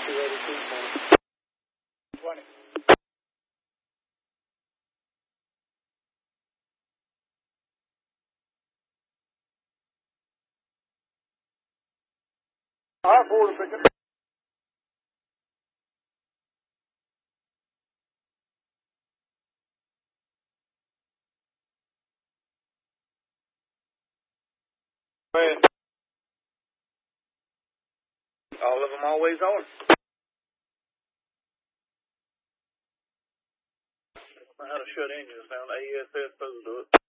20. All right, forward and pick it. All of them always on. How to shut engines down. ASS supposed to do it.